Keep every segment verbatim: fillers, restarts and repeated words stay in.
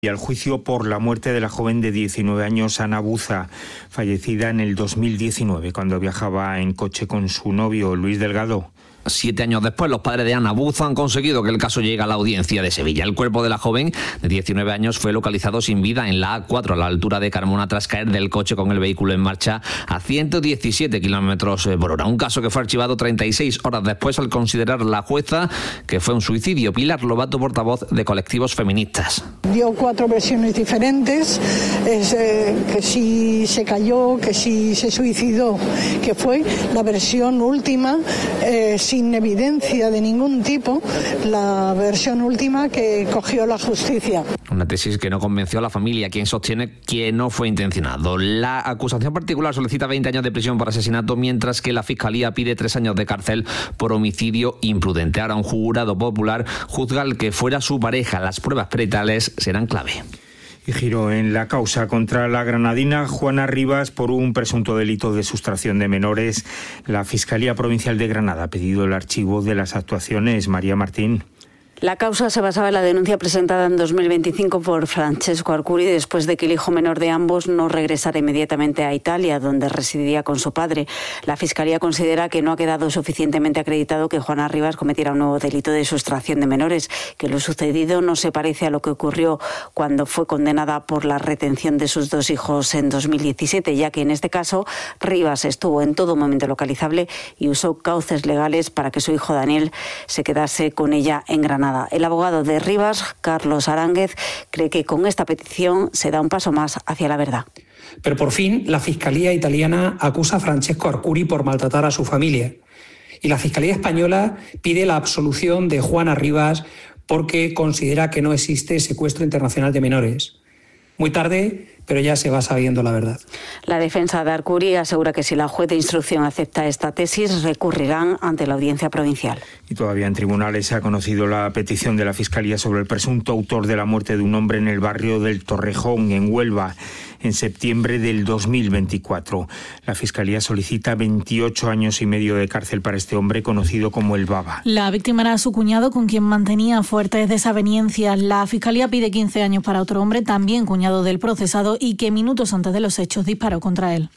Y al juicio por la muerte de la joven de diecinueve años, Ana Buza, fallecida en el dos mil diecinueve, cuando viajaba en coche con su novio, Luis Delgado. Siete años después, los padres de Ana Buza han conseguido que el caso llegue a la audiencia de Sevilla. El cuerpo de la joven de diecinueve años fue localizado sin vida en la A cuatro, a la altura de Carmona, tras caer del coche con el vehículo en marcha a ciento diecisiete kilómetros por hora. Un caso que fue archivado treinta y seis horas después al considerar la jueza que fue un suicidio. Pilar Lobato, portavoz de colectivos feministas. Dio cuatro versiones diferentes, es, eh, que si se cayó, que si se suicidó, que fue la versión última, eh, sin evidencia de ningún tipo, la versión última que cogió la justicia. Una tesis que no convenció a la familia, quien sostiene que no fue intencionado. La acusación particular solicita veinte años de prisión por asesinato, mientras que la Fiscalía pide tres años de cárcel por homicidio imprudente. Ahora un jurado popular juzga al que fuera su pareja. Las pruebas peritales serán clave. Y giro en la causa contra la granadina Juana Rivas por un presunto delito de sustracción de menores. La Fiscalía Provincial de Granada ha pedido el archivo de las actuaciones. María Martín. La causa se basaba en la denuncia presentada en dos mil veinticinco por Francesco Arcuri después de que el hijo menor de ambos no regresara inmediatamente a Italia, donde residía con su padre. La Fiscalía considera que no ha quedado suficientemente acreditado que Juana Rivas cometiera un nuevo delito de sustracción de menores, que lo sucedido no se parece a lo que ocurrió cuando fue condenada por la retención de sus dos hijos en dos mil diecisiete, ya que en este caso Rivas estuvo en todo momento localizable y usó cauces legales para que su hijo Daniel se quedase con ella en Granada. El abogado de Rivas, Carlos Aránguez, cree que con esta petición se da un paso más hacia la verdad. Pero por fin la Fiscalía italiana acusa a Francesco Arcuri por maltratar a su familia. Y la Fiscalía española pide la absolución de Juana Rivas porque considera que no existe secuestro internacional de menores. Muy tarde, pero ya se va sabiendo la verdad. La defensa de Arcuri asegura que si la juez de instrucción acepta esta tesis, recurrirán ante la audiencia provincial. Y todavía en tribunales se ha conocido la petición de la Fiscalía sobre el presunto autor de la muerte de un hombre en el barrio del Torrejón, en Huelva, en septiembre del dos mil veinticuatro. La Fiscalía solicita veintiocho años y medio de cárcel para este hombre, conocido como el Baba. La víctima era su cuñado, con quien mantenía fuertes desavenencias. La Fiscalía pide quince años para otro hombre, también cuñado del procesado, y que minutos antes de los hechos disparó contra él.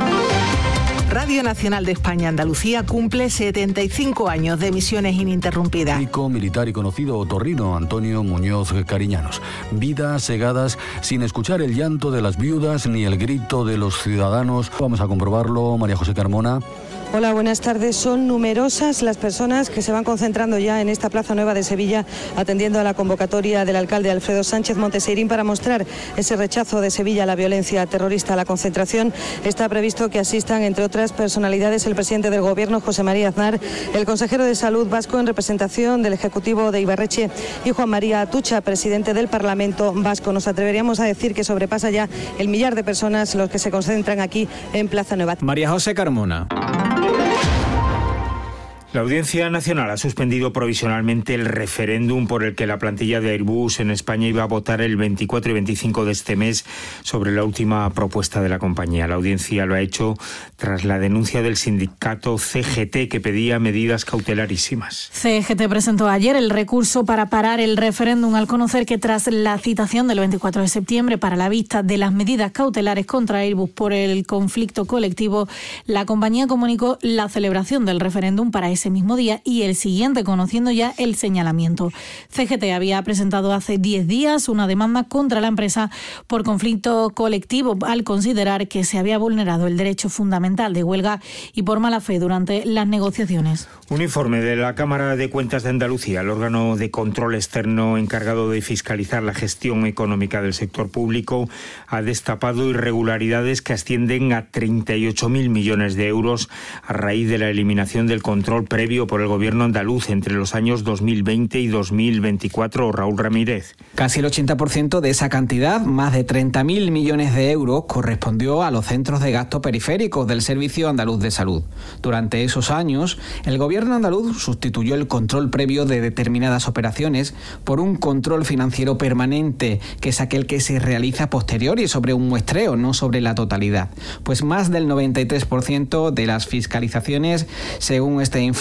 Radio Nacional de España Andalucía cumple setenta y cinco años de emisiones ininterrumpidas. Médico, militar y conocido otorrino Antonio Muñoz Cariñanos. Vidas segadas sin escuchar el llanto de las viudas ni el grito de los ciudadanos. Vamos a comprobarlo, María José Carmona. Hola, buenas tardes. Son numerosas las personas que se van concentrando ya en esta Plaza Nueva de Sevilla, atendiendo a la convocatoria del alcalde Alfredo Sánchez Monteseirín para mostrar ese rechazo de Sevilla a la violencia terrorista. A la concentración está previsto que asistan, entre otras personalidades, el presidente del Gobierno, José María Aznar, el consejero de Salud vasco en representación del Ejecutivo de Ibarretxe y Juan María Atutxa, presidente del Parlamento vasco. Nos atreveríamos a decir que sobrepasa ya el millar de personas los que se concentran aquí en Plaza Nueva. María José Carmona. La Audiencia Nacional ha suspendido provisionalmente el referéndum por el que la plantilla de Airbus en España iba a votar el veinticuatro y veinticinco de este mes sobre la última propuesta de la compañía. La audiencia lo ha hecho tras la denuncia del sindicato C G T, que pedía medidas cautelarísimas. C G T presentó ayer el recurso para parar el referéndum al conocer que tras la citación del veinticuatro de septiembre para la vista de las medidas cautelares contra Airbus por el conflicto colectivo, la compañía comunicó la celebración del referéndum para ese ese mismo día y el siguiente, conociendo ya el señalamiento. C G T había presentado hace diez días una demanda contra la empresa por conflicto colectivo al considerar que se había vulnerado el derecho fundamental de huelga y por mala fe durante las negociaciones. Un informe de la Cámara de Cuentas de Andalucía, el órgano de control externo encargado de fiscalizar la gestión económica del sector público, ha destapado irregularidades que ascienden a treinta y ocho mil millones de euros a raíz de la eliminación del control previo por el gobierno andaluz entre los años dos mil veinte y dos mil veinticuatro. Raúl Ramírez. Casi el ochenta por ciento de esa cantidad, más de treinta mil millones de euros, correspondió a los centros de gasto periféricos del Servicio Andaluz de Salud. Durante esos años, el gobierno andaluz sustituyó el control previo de determinadas operaciones por un control financiero permanente, que es aquel que se realiza posteriori sobre un muestreo, no sobre la totalidad. Pues más del noventa y tres por ciento de las fiscalizaciones, según este informe,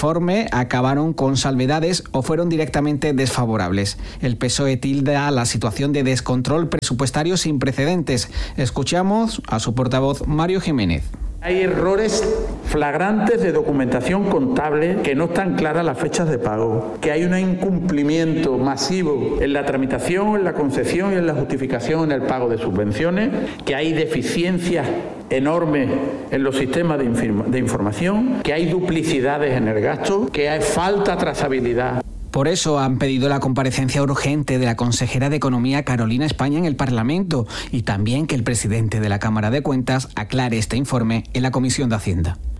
informe acabaron con salvedades o fueron directamente desfavorables. El P S O E tilda la situación de descontrol presupuestario sin precedentes. Escuchamos a su portavoz Mario Jiménez. Hay errores flagrantes de documentación contable, que no están claras las fechas de pago, que hay un incumplimiento masivo en la tramitación, en la concesión y en la justificación en el pago de subvenciones, que hay deficiencias enormes en los sistemas de, inform- de información, que hay duplicidades en el gasto, que hay falta de trazabilidad. Por eso han pedido la comparecencia urgente de la consejera de Economía Carolina España en el Parlamento y también que el presidente de la Cámara de Cuentas aclare este informe en la Comisión de Hacienda.